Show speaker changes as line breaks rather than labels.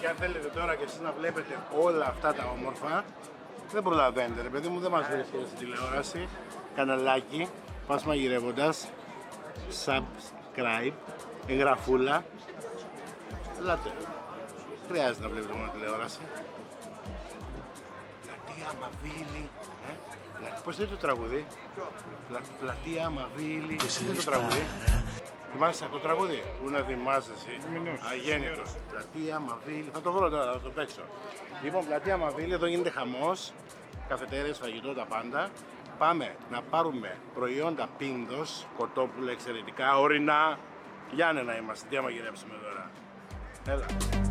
αν θέλετε τώρα και εσείς να βλέπετε όλα αυτά τα όμορφα, δεν προλαβαίνετε ρε παιδί μου, δεν μας βρίσκεται στην τηλεόραση. Καναλάκι, πας μαγειρεύοντας, subscribe, εγγραφούλα. Ελάτε, χρειάζεται να βλέπετε μόνο τηλεόραση. Πλατεία Μαβίλη, πώς είναι το τραγούδι? Πλατεία Μαβίλη, πώς είναι το τραγούδι? Θυμάσαι αυτό το τραγούδι? Πού να θυμάσαι εσύ? Αγέννητος. Πλατεία Μαβίλη, θα το βρω τώρα, θα το παίξω. Λοιπόν, Πλατεία Μαβίλη, εδώ γίνεται χαμός. Καφετέρειες, φαγητό, τα πάντα. Πάμε να πάρουμε προϊόντα πίνδος, κοτόπουλα εξαιρετικά, ορεινά. Γιάννενα είμαστε, τι άμα γυρέψουμε τώρα. Έλα.